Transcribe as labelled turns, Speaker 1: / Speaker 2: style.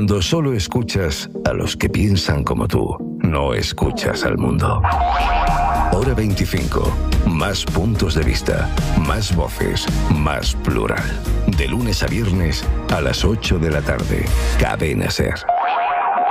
Speaker 1: Cuando solo escuchas a los que piensan como tú, no escuchas al mundo. Hora 25. Más puntos de vista, más voces, más plural. De lunes a viernes a las 8 de la tarde. Cadena SER.